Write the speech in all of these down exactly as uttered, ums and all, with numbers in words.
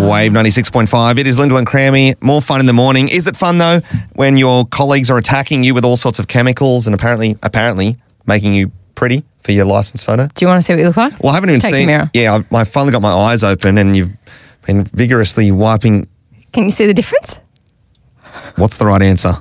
Wave ninety-six point five. It is Lyndall and Crammy. More fun in the morning. Is it fun, though, when your colleagues are attacking you with all sorts of chemicals and apparently apparently making you pretty for your license photo? Do you want to see what you look like? Well, I haven't even Take seen... your mirror. Yeah, I, I finally got my eyes open and you've been vigorously wiping... Can you see the difference? What's the right answer?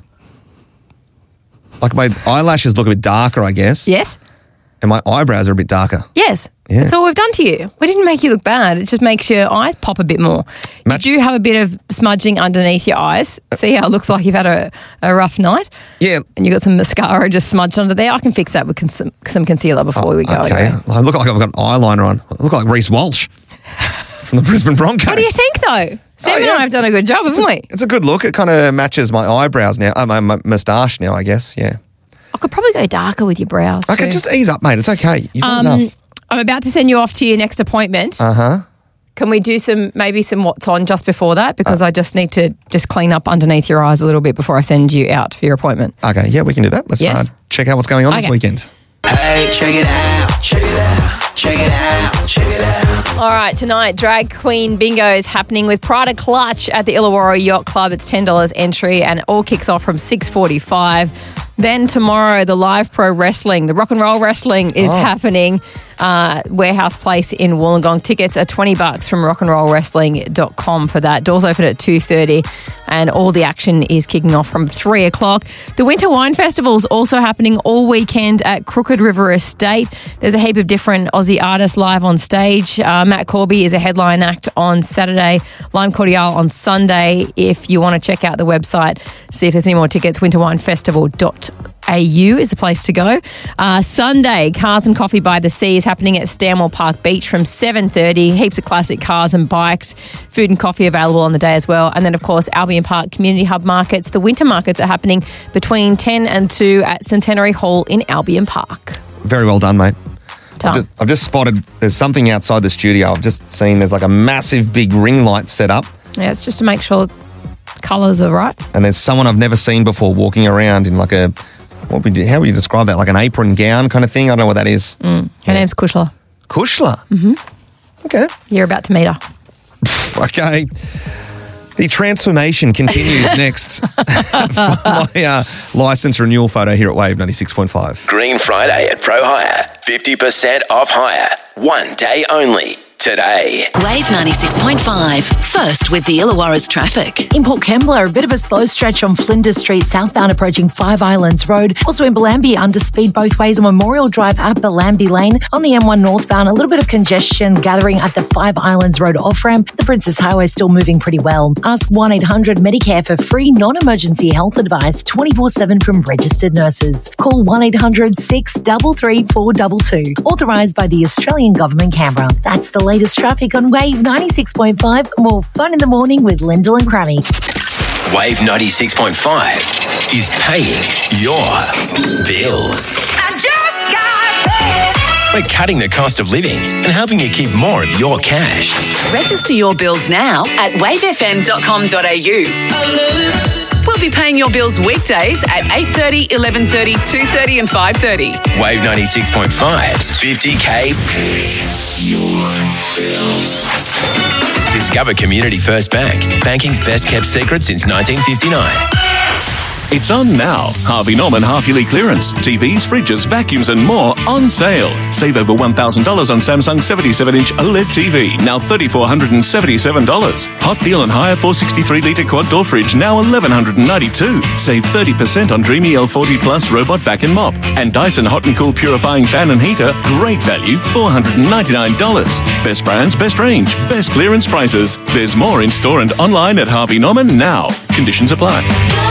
Like my eyelashes look a bit darker, I guess. Yes. And my eyebrows are a bit darker. Yes. Yeah. That's all we've done to you. We didn't make you look bad. It just makes your eyes pop a bit more. Match- you do have a bit of smudging underneath your eyes. See how it looks like you've had a, a rough night? Yeah. And you've got some mascara just smudged under there. I can fix that with con- some, some concealer before we go. Okay. Anyway. I look like I've got eyeliner on. I look like Reece Walsh from the Brisbane Broncos. What do you think, though? Sam Oh, and yeah. I have done a good job, haven't we? It's a good look. It kind of matches my eyebrows now. Uh, my, my moustache now, I guess. Yeah. I could probably go darker with your brows. Okay, too. just ease up, mate. It's okay. You've done Um, enough. I'm about to send you off to your next appointment. Uh-huh. Can we do some, maybe some what's on just before that? Because uh, I just need to just clean up underneath your eyes a little bit before I send you out for your appointment. Okay, yeah, we can do that. Let's Yes. uh, check out what's going on Okay. this weekend. Hey, check it out, check it out, check it out, check it out. All right, tonight, Drag Queen Bingo is happening with Prada Clutch at the Illawarra Yacht Club. It's ten dollars entry and it all kicks off from six forty-five. Then tomorrow, the live pro wrestling, the rock and roll wrestling is Oh. happening. Uh, Warehouse Place in Wollongong. Tickets are twenty bucks from rock and roll wrestling dot com for that. Doors open at two thirty and all the action is kicking off from three o'clock. The Winter Wine Festival is also happening all weekend at Crooked River Estate. There's a heap of different Aussie artists live on stage. Uh, Matt Corby is a headline act on Saturday, Lime Cordial on Sunday. If you want to check out the website, see if there's any more tickets, winter wine festival dot A U is the place to go. Uh, Sunday, Cars and Coffee by the Sea is happening at Stanmore Park Beach from seven thirty. Heaps of classic cars and bikes, food and coffee available on the day as well. And then, of course, Albion Park Community Hub Markets. The winter markets are happening between ten and two at Centenary Hall in Albion Park. Very well done, mate. Done. I've just, I've just spotted there's something outside the studio. I've just seen there's like a massive big ring light set up Yeah, it's just to make sure colours are right. and there's someone I've never seen before walking around in like a, what would you, how would you describe that? Like an apron gown kind of thing? I don't know what that is. Mm. Her name's Kushla. Kushla? Mm-hmm. Okay. You're about to meet her. Okay. The transformation continues next for my uh, licence renewal photo here at Wave ninety-six point five. Green Friday at Pro Hire. fifty percent off hire. One day only. Today. Wave ninety-six point five. First with the Illawarra's traffic. In Port Kembla, a bit of a slow stretch on Flinders Street, southbound approaching Five Islands Road. Also in Bellambi, under speed both ways on Memorial Drive at Bellambi Lane. On the M one northbound, a little bit of congestion gathering at the Five Islands Road off-ramp. The Princess Highway still moving pretty well. Ask one eight hundred Medicare for free non-emergency health advice twenty-four seven from registered nurses. Call one eight hundred six three three four two two. Authorised by the Australian Government, Canberra. That's the latest traffic on Wave ninety-six point five. More fun in the morning with Lyndall and Crammy. Wave ninety-six point five is paying your bills. I just got paid. We're cutting the cost of living and helping you keep more of your cash. Register your bills now at wave f m dot com dot a u. We'll be paying your bills weekdays at eight thirty, eleven thirty, two thirty and five thirty. Wave ninety-six point five's fifty K Pay Your Bills. Discover Community First Bank, banking's best kept secret since nineteen fifty-nine. It's on now. Harvey Norman half-yearly clearance. T Vs, fridges, vacuums and more on sale. Save over one thousand dollars on Samsung seventy-seven inch OLED T V, now three thousand four hundred seventy-seven dollars. Hot deal on higher four hundred sixty-three litre quad door fridge, now one thousand one hundred ninety-two dollars. Save thirty percent on Dreamy L forty Plus robot vac and mop. And Dyson Hot and Cool purifying fan and heater, great value, four hundred ninety-nine dollars. Best brands, best range, best clearance prices. There's more in store and online at Harvey Norman now. Conditions apply.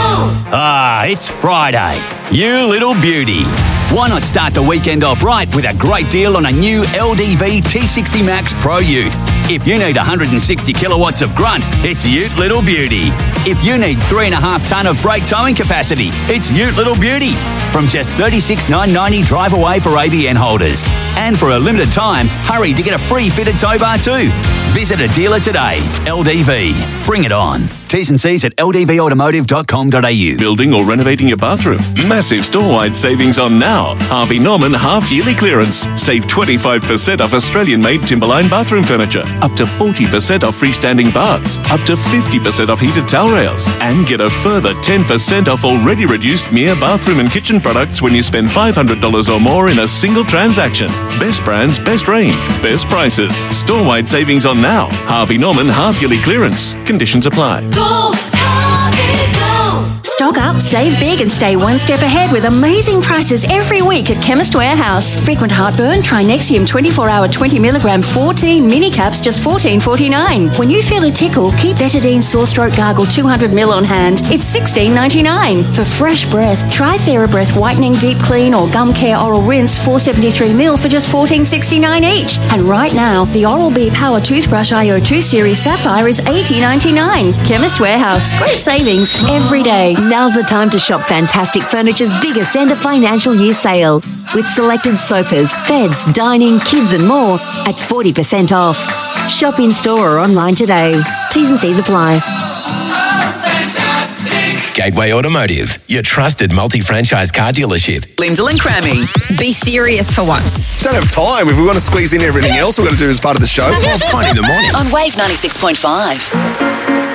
Ah, it's Friday. You little beauty. Why not start the weekend off right with a great deal on a new L D V T sixty Max Pro Ute? If you need one hundred sixty kilowatts of grunt, it's Ute Little Beauty. If you need three and a half tonne of brake towing capacity, it's Ute Little Beauty. From just thirty-six thousand nine hundred ninety dollars drive away for A B N holders. And for a limited time, hurry to get a free fitted tow bar too. Visit a dealer today. L D V. Bring it on. T's and C's at l d v automotive dot com dot a u. Building or renovating your bathroom? Massive store-wide savings on now now. Harvey Norman half-yearly clearance. Save twenty-five percent off Australian-made Timberline bathroom furniture, up to forty percent off freestanding baths, up to fifty percent off heated towel rails, and get a further ten percent off already reduced Mere bathroom and kitchen products when you spend five hundred dollars or more in a single transaction. Best brands, best range, best prices. Store-wide savings on now. Harvey Norman half-yearly clearance. Conditions apply. Go, Harvey, go! Stock up, save big and stay one step ahead with amazing prices every week at Chemist Warehouse. Frequent heartburn, try Nexium twenty-four hour twenty milligram fourteen mini caps, just fourteen forty-nine. When you feel a tickle, keep Betadine sore throat gargle two hundred milliliters on hand. It's sixteen ninety-nine. For fresh breath, try TheraBreath whitening deep clean or gum care oral rinse four seventy-three milliliters for just fourteen sixty-nine each. And right now, the Oral-B Power Toothbrush I O two Series Sapphire is eighty ninety-nine. Chemist Warehouse. Great savings every day. Now's the time to shop Fantastic Furniture's biggest end of financial year sale, with selected sofas, beds, dining, kids and more at forty percent off. Shop in store or online today. T's and C's apply. Fantastic. Gateway Automotive, your trusted multi-franchise car dealership. Lyndall and Crammy. Be serious for once. Don't have time. If we want to squeeze in everything else we've got to do as part of the show. More fun in the morning. On Wave ninety-six point five.